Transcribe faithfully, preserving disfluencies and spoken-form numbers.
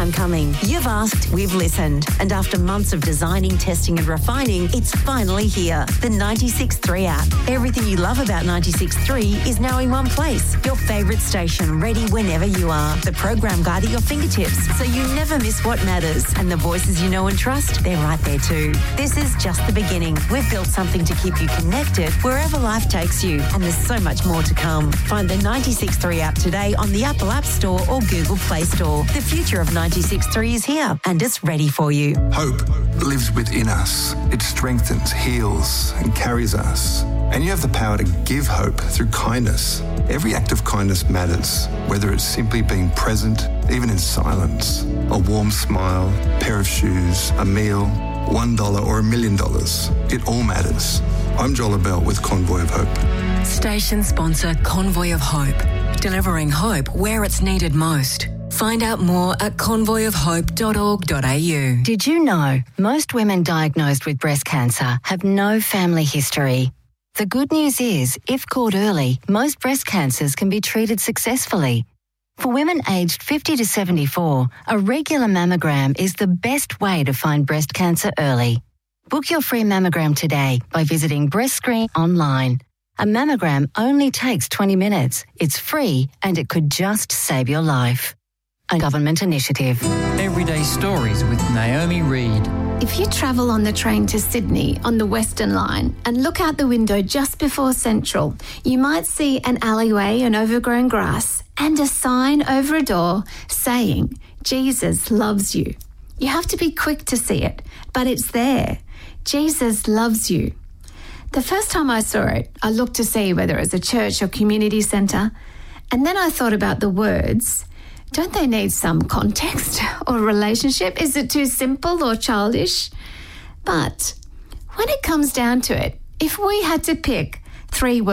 time coming. You've asked, we've listened. And after months of designing, testing and refining, it's finally here. The ninety-six point three app. Everything you love about ninety-six point three is now in one place. Your favourite station, ready whenever you are. The program guide at your fingertips, so you never miss what matters. And the voices you know and trust, they're right there too. This is just the beginning. We've built something to keep you connected wherever life takes you. And there's so much more to come. Find the ninety-six point three app today on the Apple App Store or Google Play Store. The future of ninety-six point three is here and it's ready for you. Hope lives within us. It strengthens, heals and carries us. And you have the power to give hope through kindness. Every act of kindness matters, whether it's simply being present, even in silence. A warm smile, a pair of shoes, a meal, one dollar or a million dollars. It all matters. I'm Joel Bell with Convoy of Hope. Station sponsor Convoy of Hope. Delivering hope where it's needed most. Find out more at convoy of hope dot org dot a u. Did you know most women diagnosed with breast cancer have no family history? The good news is, if caught early, most breast cancers can be treated successfully. For women aged fifty to seventy-four, a regular mammogram is the best way to find breast cancer early. Book your free mammogram today by visiting Breast Screen online. A mammogram only takes twenty minutes. It's free and it could just save your life. A government initiative. Everyday Stories with Naomi Reid. If you travel on the train to Sydney on the Western Line and look out the window just before Central, you might see an alleyway and overgrown grass and a sign over a door saying, Jesus loves you. You have to be quick to see it, but it's there. Jesus loves you. The first time I saw it, I looked to see whether it was a church or community centre, and then I thought about the words. Don't they need some context or relationship? Is it too simple or childish? But when it comes down to it, if we had to pick three words,